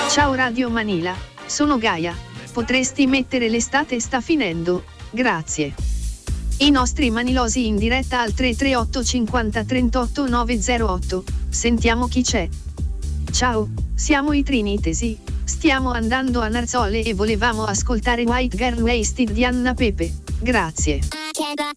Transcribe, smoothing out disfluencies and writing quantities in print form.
Ciao Radio Manila, sono Gaia. Potresti mettere l'estate sta finendo, grazie. I nostri manilosi in diretta al 338 50 38 908. Sentiamo chi c'è. Ciao, siamo i Trinitesi. Stiamo andando a Narzole e volevamo ascoltare White Girl Wasted di Anna Pepe. Grazie.